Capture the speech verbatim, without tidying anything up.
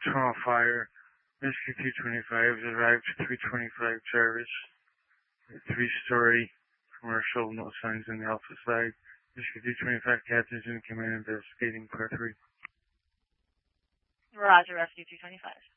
Toronto Fire. Rescue two twenty-five has arrived to three twenty-five Jarvis. A three-story commercial, no signs on the alpha side. Rescue two twenty-five captain's in command investigating part three. Roger, Rescue two twenty-five.